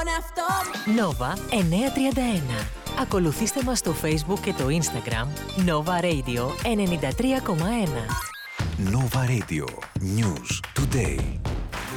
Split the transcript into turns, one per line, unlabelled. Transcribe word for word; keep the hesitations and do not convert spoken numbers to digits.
τον εαυτό μου.
Nova εννιακόσια τριάντα ένα. Ακολουθήστε μας στο Facebook και το Instagram Nova Radio ενενήντα τρία κόμμα ένα.
Nova Radio. News Today.